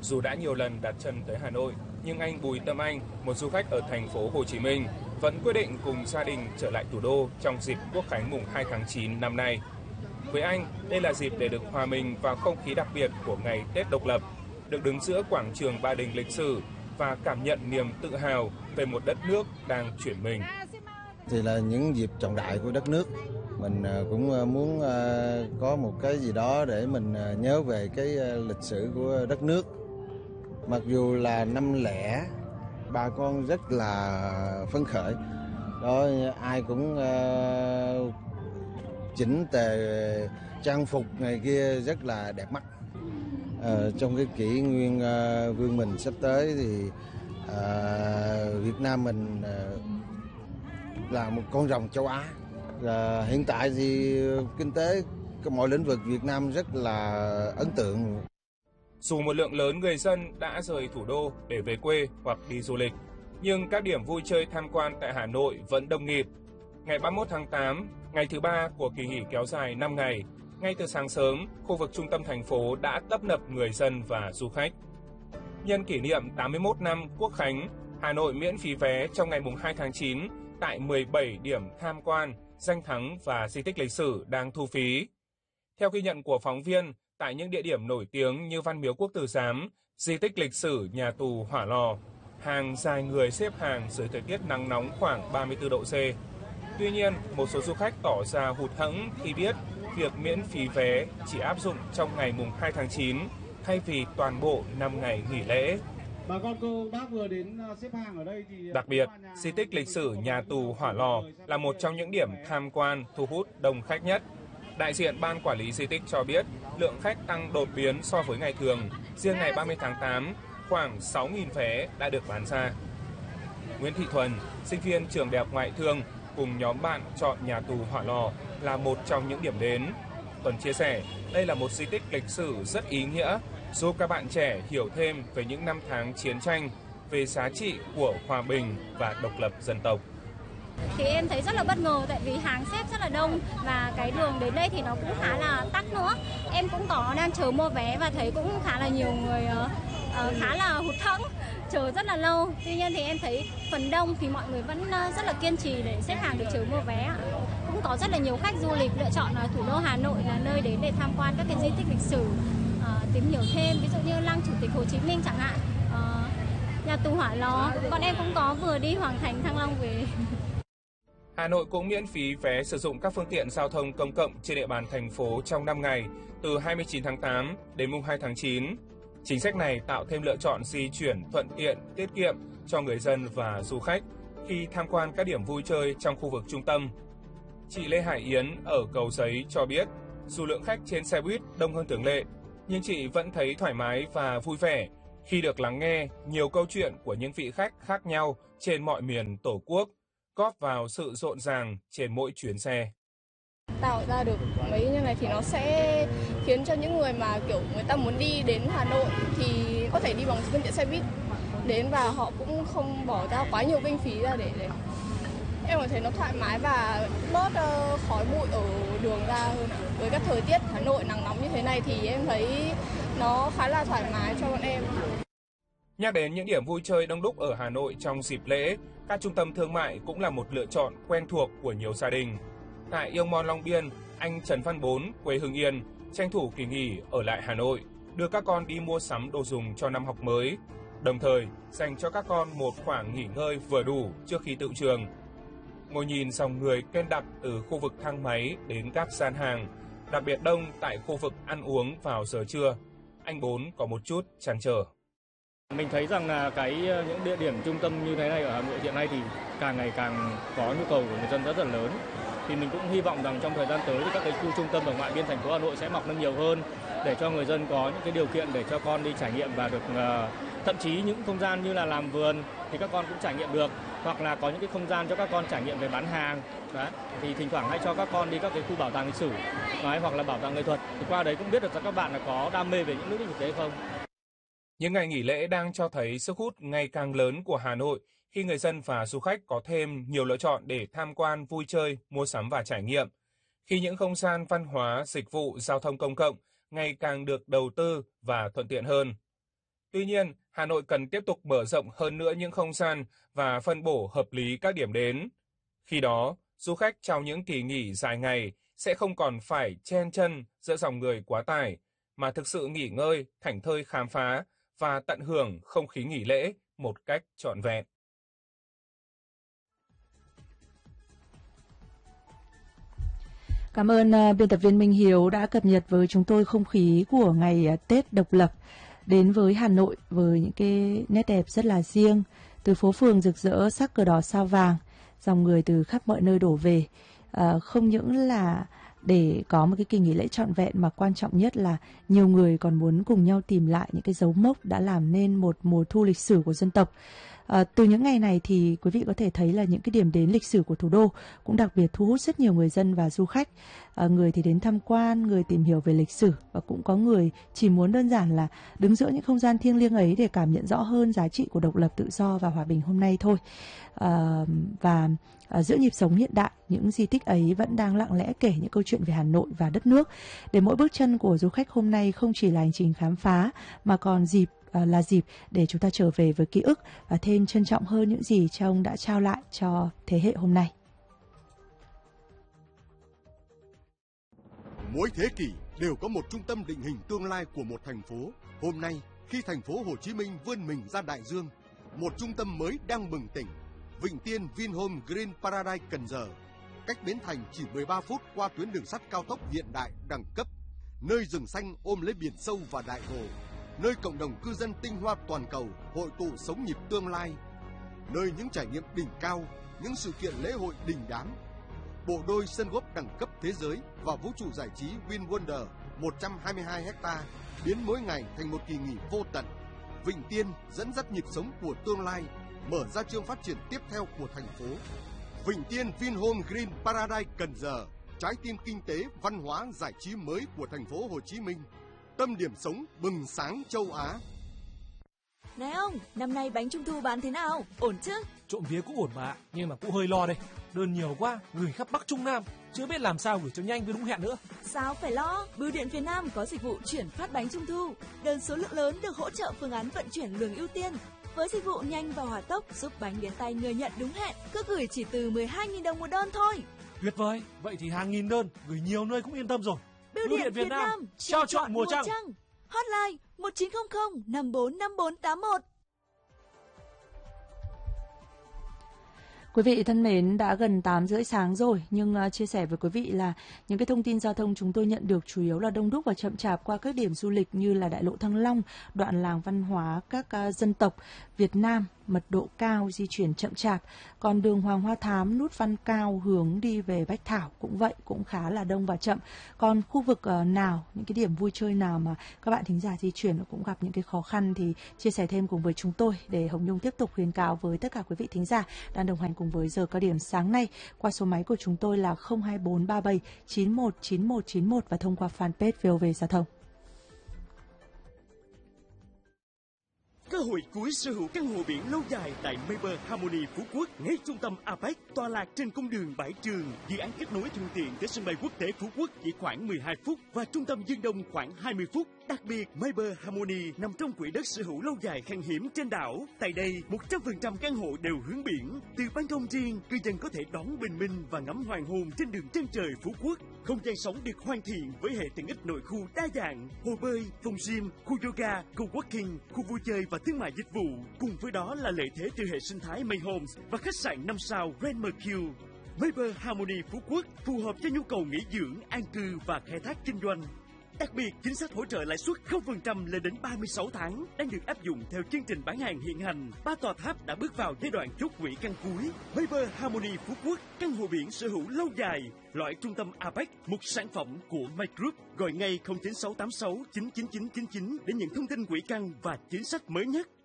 Dù đã nhiều lần đặt chân tới Hà Nội, nhưng anh Bùi Tâm Anh, một du khách ở thành phố Hồ Chí Minh, vẫn quyết định cùng gia đình trở lại thủ đô trong dịp Quốc khánh mùng 2 tháng 9 năm nay. Với anh, đây là dịp để được hòa mình vào không khí đặc biệt của ngày Tết độc lập, được đứng giữa quảng trường Ba Đình lịch sử và cảm nhận niềm tự hào về một đất nước đang chuyển mình. Thì là những dịp trọng đại của đất nước, mình cũng muốn có một cái gì đó để mình nhớ về cái lịch sử của đất nước. Mặc dù là năm lẻ, bà con rất là phấn khởi, đó ai cũng chỉnh tề trang phục ngày kia rất là đẹp mắt. Trong cái kỷ nguyên vương mình sắp tới thì Việt Nam mình là một con rồng châu Á. Hiện tại thì kinh tế mọi lĩnh vực Việt Nam rất là ấn tượng. Dù một lượng lớn người dân đã rời thủ đô để về quê hoặc đi du lịch, nhưng các điểm vui chơi tham quan tại Hà Nội vẫn đông nghịt. Ngày 31 tháng 8, ngày thứ ba của kỳ nghỉ kéo dài 5 ngày, ngay từ sáng sớm, khu vực trung tâm thành phố đã tấp nập người dân và du khách. Nhân kỷ niệm 81 năm Quốc khánh, Hà Nội miễn phí vé trong ngày mùng 2 tháng 9 tại 17 điểm tham quan, danh thắng và di tích lịch sử đang thu phí. Theo ghi nhận của phóng viên, tại những địa điểm nổi tiếng như Văn Miếu Quốc Tử Giám, di tích lịch sử nhà tù Hỏa Lò, hàng dài người xếp hàng dưới thời tiết nắng nóng khoảng 34 độ C. Tuy nhiên, một số du khách tỏ ra hụt hẫng khi biết việc miễn phí vé chỉ áp dụng trong ngày mùng 2 tháng 9 thay vì toàn bộ 5 ngày nghỉ lễ. Bà con cô bác vừa đến xếp hàng ở đây thì Đặc biệt, di tích lịch sử nhà tù Hỏa Lò là một trong những điểm tham quan thu hút đông khách nhất. Đại diện Ban Quản lý di tích cho biết lượng khách tăng đột biến so với ngày thường. Riêng ngày 30 tháng 8, khoảng 6.000 vé đã được bán ra. Nguyễn Thị Thuần, sinh viên trường Đại học Ngoại thương, cùng nhóm bạn chọn nhà tù Hỏa Lò là một trong những điểm đến. Thuần chia sẻ, đây là một di tích lịch sử rất ý nghĩa, giúp các bạn trẻ hiểu thêm về những năm tháng chiến tranh, về giá trị của hòa bình và độc lập dân tộc. Thì em thấy rất là bất ngờ tại vì hàng xếp rất là đông và cái đường đến đây thì nó cũng khá là tắc nữa. Em cũng đang chờ mua vé và thấy cũng khá là nhiều người khá là hụt hẫng, chờ rất là lâu. Tuy nhiên thì em thấy phần đông thì mọi người vẫn rất là kiên trì để xếp hàng để chờ mua vé. Cũng có rất là nhiều khách du lịch lựa chọn thủ đô Hà Nội là nơi đến để tham quan các cái di tích lịch sử, tìm hiểu thêm, ví dụ như lăng Chủ tịch Hồ Chí Minh chẳng hạn, nhà tù Hỏa Lò. Bọn em cũng có vừa đi Hoàng Thành Thăng Long về. Hà Nội cũng miễn phí vé sử dụng các phương tiện giao thông công cộng trên địa bàn thành phố trong 5 ngày, từ 29 tháng 8 đến mùng 2 tháng 9. Chính sách này tạo thêm lựa chọn di chuyển thuận tiện, tiết kiệm cho người dân và du khách khi tham quan các điểm vui chơi trong khu vực trung tâm. Chị Lê Hải Yến ở Cầu Giấy cho biết, dù lượng khách trên xe buýt đông hơn thường lệ, nhưng chị vẫn thấy thoải mái và vui vẻ khi được lắng nghe nhiều câu chuyện của những vị khách khác nhau trên mọi miền Tổ quốc, góp vào sự rộn ràng trên mỗi chuyến xe. Tạo ra được mấy như này thì nó sẽ khiến cho những người mà kiểu người ta muốn đi đến Hà Nội thì có thể đi bằng phương tiện xe buýt đến và họ cũng không bỏ ra quá nhiều kinh phí ra để em có thấy nó thoải mái và bớt khói bụi ở đường ra hơn. Với các thời tiết Hà Nội nắng nóng như thế này thì em thấy nó khá là thoải mái cho bọn em. Nhắc đến những điểm vui chơi đông đúc ở Hà Nội trong dịp lễ, các trung tâm thương mại cũng là một lựa chọn quen thuộc của nhiều gia đình. Tại Yêu Mall Long Biên, anh Trần Văn Bốn, quê Hưng Yên, tranh thủ kỳ nghỉ ở lại Hà Nội, đưa các con đi mua sắm đồ dùng cho năm học mới, đồng thời dành cho các con một khoảng nghỉ ngơi vừa đủ trước khi tựu trường. Ngồi nhìn dòng người kênh đặc từ khu vực thang máy đến các gian hàng, đặc biệt đông tại khu vực ăn uống vào giờ trưa, anh Bốn có một chút trăn trở. Mình thấy rằng là những địa điểm trung tâm như thế này ở Hà Nội hiện nay thì càng ngày càng có nhu cầu của người dân rất là lớn. Thì mình cũng hy vọng rằng trong thời gian tới thì các cái khu trung tâm ở ngoại biên thành phố Hà Nội sẽ mọc lên nhiều hơn để cho người dân có những cái điều kiện để cho con đi trải nghiệm và được thậm chí những không gian như là làm vườn thì các con cũng trải nghiệm được, hoặc là có những cái không gian cho các con trải nghiệm về bán hàng. Đấy. Thì thỉnh thoảng hãy cho các con đi các cái khu bảo tàng lịch sử hoặc là bảo tàng nghệ thuật. Thì qua đấy cũng biết được rằng các bạn là có đam mê về những lĩnh vực đấy không. Những ngày nghỉ lễ đang cho thấy sức hút ngày càng lớn của Hà Nội khi người dân và du khách có thêm nhiều lựa chọn để tham quan, vui chơi, mua sắm và trải nghiệm. Khi những không gian văn hóa, dịch vụ, giao thông công cộng ngày càng được đầu tư và thuận tiện hơn. Tuy nhiên, Hà Nội cần tiếp tục mở rộng hơn nữa những không gian và phân bổ hợp lý các điểm đến. Khi đó, du khách trong những kỳ nghỉ dài ngày sẽ không còn phải chen chân giữa dòng người quá tải, mà thực sự nghỉ ngơi, thảnh thơi khám phá và tận hưởng không khí nghỉ lễ một cách trọn vẹn. Cảm ơn biên tập viên Minh Hiếu đã cập nhật với chúng tôi không khí của ngày Tết độc lập đến với Hà Nội với những cái nét đẹp rất là riêng, từ phố phường rực rỡ sắc cờ đỏ sao vàng, dòng người từ khắp mọi nơi đổ về. Không những là để có một cái kỳ nghỉ lễ trọn vẹn mà quan trọng nhất là nhiều người còn muốn cùng nhau tìm lại những cái dấu mốc đã làm nên một mùa thu lịch sử của dân tộc. Từ những ngày này thì quý vị có thể thấy là những cái điểm đến lịch sử của thủ đô cũng đặc biệt thu hút rất nhiều người dân và du khách. Người thì đến tham quan, người tìm hiểu về lịch sử, và cũng có người chỉ muốn đơn giản là đứng giữa những không gian thiêng liêng ấy để cảm nhận rõ hơn giá trị của độc lập, tự do và hòa bình hôm nay thôi. Và giữa nhịp sống hiện đại, những di tích ấy vẫn đang lặng lẽ kể những câu chuyện về Hà Nội và đất nước, để mỗi bước chân của du khách hôm nay không chỉ là hành trình khám phá mà còn là dịp để chúng ta trở về với ký ức và thêm trân trọng hơn những gì cha ông đã trao lại cho thế hệ hôm nay. Mỗi thế kỷ đều có một trung tâm định hình tương lai của một thành phố. Hôm nay, khi thành phố Hồ Chí Minh vươn mình ra đại dương, một trung tâm mới đang bừng tỉnh. Vịnh Tiên Vinhome Green Paradise Cần Giờ, cách Bến Thành chỉ 13 phút qua tuyến đường sắt cao tốc hiện đại đẳng cấp, nơi rừng xanh ôm lấy biển sâu và đại hồ, nơi cộng đồng cư dân tinh hoa toàn cầu hội tụ sống nhịp tương lai, nơi những trải nghiệm đỉnh cao, những sự kiện lễ hội đình đám. Bộ đôi sân golf đẳng cấp thế giới và vũ trụ giải trí VinWonder 122 ha biến mỗi ngày thành một kỳ nghỉ vô tận. Vịnh Tiên dẫn dắt nhịp sống của tương lai, mở ra chương phát triển tiếp theo của thành phố. Vịnh Tiên Vinhome Green Paradise Cần Giờ, trái tim kinh tế, văn hóa, giải trí mới của thành phố Hồ Chí Minh, tâm điểm sống bừng sáng châu Á. Này ông, năm nay bánh trung thu bán thế nào? Ổn chứ? Trộm vía cũng ổn mà, nhưng mà cũng hơi lo đây. Đơn nhiều quá, gửi khắp Bắc Trung Nam, chưa biết làm sao gửi cho nhanh với đúng hẹn nữa. Sao phải lo? Bưu điện phía Nam có dịch vụ chuyển phát bánh trung thu. Đơn số lượng lớn được hỗ trợ phương án vận chuyển luồng ưu tiên. Với dịch vụ nhanh và hỏa tốc giúp bánh đến tay người nhận đúng hẹn, cứ gửi chỉ từ 12.000 đồng một đơn thôi. Tuyệt vời, vậy thì hàng nghìn đơn, gửi nhiều nơi cũng yên tâm rồi. Bưu điện Việt Nam, trao chọn mùa trăng. Hotline 1900 545481. Quý vị thân mến, đã gần 8:30 sáng rồi, nhưng chia sẻ với quý vị là những cái thông tin giao thông chúng tôi nhận được chủ yếu là đông đúc và chậm chạp qua các điểm du lịch như là đại lộ Thăng Long, đoạn làng văn hóa các dân tộc Việt Nam, mật độ cao, di chuyển chậm chạp. Còn đường Hoàng Hoa Thám, nút Văn Cao hướng đi về Bách Thảo cũng vậy, cũng khá là đông và chậm. Còn khu vực nào, những cái điểm vui chơi nào mà các bạn thính giả di chuyển cũng gặp những cái khó khăn thì chia sẻ thêm cùng với chúng tôi để Hồng Nhung tiếp tục khuyến cáo với tất cả quý vị thính giả đang đồng hành cùng với giờ cao điểm sáng nay qua số máy của chúng tôi là 02437 919191 và thông qua fanpage VOV Giao thông. Cơ hội cuối sở hữu căn hộ biển lâu dài tại Mayber Harmony Phú Quốc, ngay trung tâm APEC, tọa lạc trên cung đường Bãi Trường. Dự án kết nối thuận tiện tới sân bay quốc tế Phú Quốc chỉ khoảng 12 phút và trung tâm Dương Đông khoảng 20 phút. Đặc biệt, Mayber Harmony nằm trong quỹ đất sở hữu lâu dài khan hiếm trên đảo. Tại đây, 100% căn hộ đều hướng biển. Từ ban công riêng, cư dân có thể đón bình minh và ngắm hoàng hôn trên đường chân trời Phú Quốc. Không gian sống được hoàn thiện với hệ tiện ích nội khu đa dạng, hồ bơi, phòng gym, khu yoga, co-working, khu vui chơi và thương mại dịch vụ. Cùng với đó là lợi thế từ hệ sinh thái Mayhomes và khách sạn 5 sao Grand Mercure. Mayber Harmony Phú Quốc phù hợp cho nhu cầu nghỉ dưỡng, an cư và khai thác kinh doanh. Đặc biệt, chính sách hỗ trợ lãi suất 0% lên đến 36 tháng đang được áp dụng theo chương trình bán hàng hiện hành. 3 tòa tháp đã bước vào giai đoạn chốt quỹ căn cuối. Mayber Harmony Phú Quốc, căn hộ biển sở hữu lâu dài, loại trung tâm APEC, một sản phẩm của My Group. Gọi ngay 09686 99999 để nhận thông tin quỹ căn và chính sách mới nhất.